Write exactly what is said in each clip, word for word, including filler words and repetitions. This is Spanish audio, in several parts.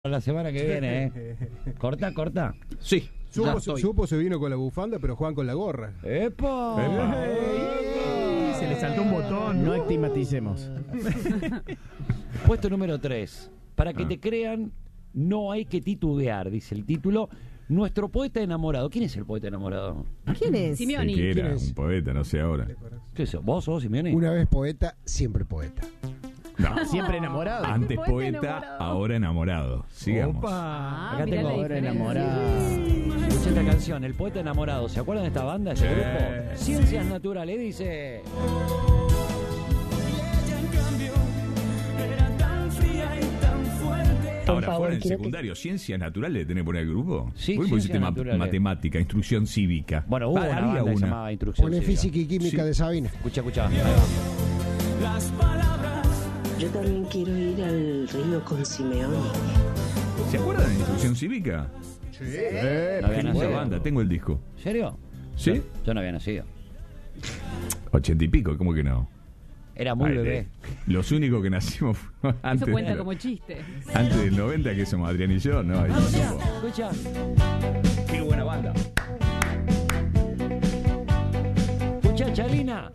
La semana que viene, ¿eh? ¿Corta, corta? Sí. Supo, supo se vino con la bufanda, pero Juan con la gorra. ¡Epa! Epa. Ey, se le saltó un botón. No estigmaticemos. Puesto número tres. Para que ah. te crean, no hay que titubear, dice el título. Nuestro poeta enamorado. ¿Quién es el poeta enamorado? ¿Quién es? Simeoni. ¿Qué era? ¿Quién es? Un poeta, no sé ahora. ¿Qué es eso? ¿Vos sos Simeoni? Una vez poeta, siempre poeta. No. Siempre enamorado. Antes Poeta poeta, enamorado. ahora enamorado. Sigamos. Opa. Ah, Acá mirá tengo la ahora diferencia. Escucha esta canción, El poeta enamorado. ¿Se acuerdan de esta banda, ese Sí. grupo? Ciencias Naturales, dice. Ahora, fuera del secundario, ¿ciencias naturales tenés que poner el grupo? Sí, Vos ciencias pusiste ma- naturales. matemática, instrucción cívica. Bueno, hubo Ah, una había banda que se una. llamaba Instrucción Pone Cívica. física y química Sí. de Sabina. Escucha, escucha. Ahí va. Yo también quiero ir al río con Simeoni. ¿Se acuerdan de instrucción cívica? Sí. No había Qué nacido. buena banda, tengo el disco. ¿En serio? ¿Sí? Yo, yo no había nacido. Ochenta y pico, ¿cómo que no? Era muy Ay, bebé. de- Los únicos que nacimos fue antes, Eso cuenta de- como chiste. antes del noventa, que somos Adrián y yo, ¿no? Ahí Escucha, tampoco. escucha. Qué buena banda. Escucha, Chalina.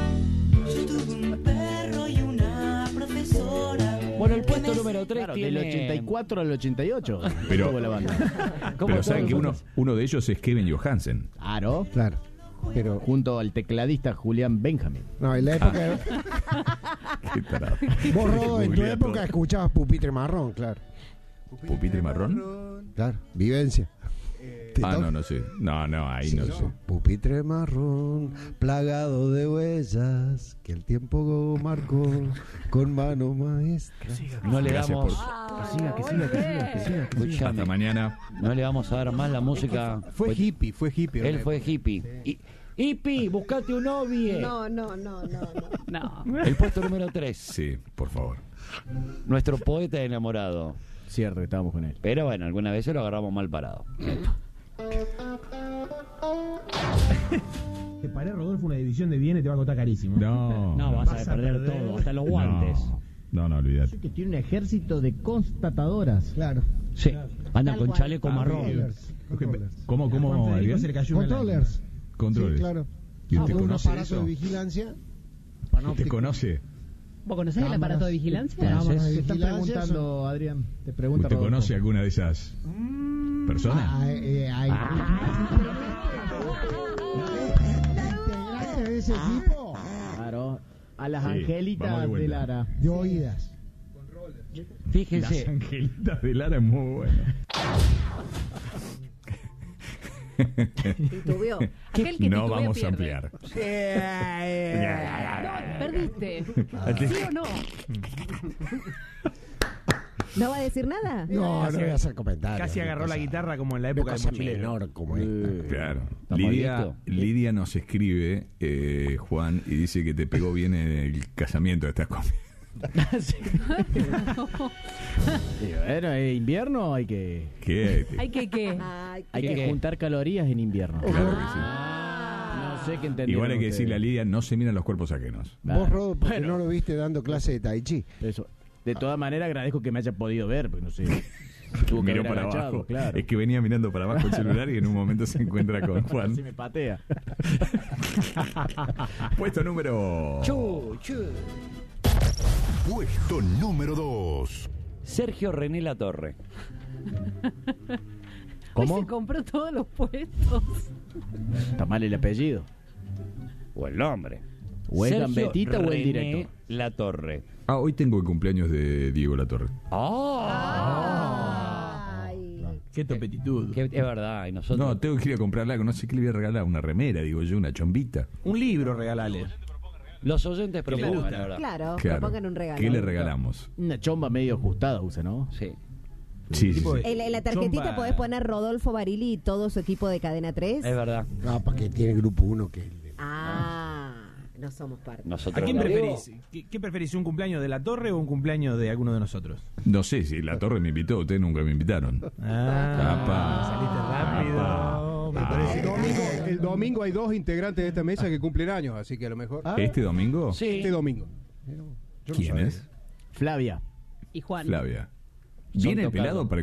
Bueno, el puesto número tres Claro, tiene... del ochenta y cuatro al ochenta y ocho. Pero- Estuvo la banda. ¿Cómo Pero saben todos que uno, nosotros? uno de ellos es Kevin Johansen. Claro. Claro. Pero, Junto al tecladista Julián Benjamin. no, en la época. Qué tarado. Vos, Rodo, en tu Googlea época todo. escuchabas Pupitre Marrón, claro. ¿Pupitre marrón? Claro, vivencia. ¿Te Ah, toca? no, no sé. No, no, ahí Sí, no no. sé. Pupitre marrón, plagado de huellas, que el tiempo marcó con mano maestra. No le Gracias damos... por- siga, que siga, que siga, que siga. Escuchame, Hasta mañana. no le vamos a dar más la música. Fue hippie, fue hippie. Él fue hippie. Y, hippie, buscate un novio. No, no, no, no, no. No. El puesto número tres. Sí, por favor. Nuestro poeta enamorado. Cierto, que estábamos con él. Pero bueno, algunas veces lo agarramos mal parado. Te paré, Rodolfo, una división de bienes te va a costar carísimo. No. No, vas, a perder, todo, hasta los guantes. No, no, no olvidate. Sé que tiene un ejército de constatadoras. Claro. Sí, andan con cual. chaleco marrón. Controllers. Controllers. ¿Cómo, A Juan cómo, Federico Adrián? se le cayó una Controllers. Controles. Sí, claro. ¿Y usted Ah, un conoce aparato eso? de vigilancia. ¿Usted conoce? ¿Vos conocés el aparato de vigilancia? Cámaras. Cámaras de Te está vigilancia preguntando, Adrián. Te pregunta ¿Usted Rodolfo. conoce alguna de esas personas? Ah, eh, eh, hay- integrante de ese equipo Claro. A las Sí, vamos angelitas de de, vuelta. Lara. de oídas. Las Fíjese, angelitas de Lara es muy buena. Titubeó. Aquel que No titubea vamos a pierde. ampliar. No, perdiste. ¿Sí o no? ¿No va a decir nada? No, no voy a hacer comentarios. Casi Una agarró la cosa- guitarra como en la una época de cosa Mochilero. menor como esta. Claro. ¿Estamos Lidia, listos? Lidia nos escribe, eh, Juan, y dice que te pegó bien en el casamiento de estas cosas. Sí. Y bueno, ¿es invierno? Hay que, ¿Qué? ¿Hay que qué? Ay, hay ¿Qué, que qué? juntar calorías en invierno. Claro que sí. No sé qué entendieron Igual hay que ustedes. decirle a Lidia, no se miran los cuerpos ajenos. Vos, Rodo, porque Bueno. no lo viste dando clase de tai chi. Eso. De todas maneras, agradezco que me haya podido ver, porque no sé. Tuvo que Miró haber para agachado, abajo. claro. Es que venía mirando para abajo el celular y en un momento se encuentra con Juan. Así me patea. Puesto número... chu, chu. Puesto número dos. Sergio René Latorre. Hoy ¿Cómo? se compró todos los puestos. Está mal el apellido. O el nombre. O es Sergio Gambetita o el René directo. Latorre. Ah, hoy tengo el cumpleaños de Diego Latorre. ¡Ah! ay. Qué topetitud. Que es verdad, y nosotros... No, tengo que ir a comprarle algo, no sé qué le voy a regalar, una remera, digo yo, una chombita. Un libro regalale. Los oyentes le propongan, gusta? la verdad. Claro, Claro. propongan un regalo. ¿Qué le regalamos? Una chomba medio ajustada usa, ¿no? Sí. Sí, sí, Tipo sí. de- En, en la tarjetita Chomba. podés poner Rodolfo Barili y todo su equipo de Cadena tres. Es verdad. No, porque tiene grupo uno que... Ah, no somos parte. Nosotros ¿A quién no. preferís? ¿Qué, qué preferís, un cumpleaños de la Torre o un cumpleaños de alguno de nosotros? No sé si La Torre me invitó, ustedes nunca me invitaron. Ah, saliste rápido. Me parece. El domingo, el domingo hay dos integrantes de esta mesa que cumplen años, así que a lo mejor. ¿Este domingo? Sí. Este domingo. ¿Quién es? Flavia. Y Juan. Flavia. ¿Viene el tocados. pelado para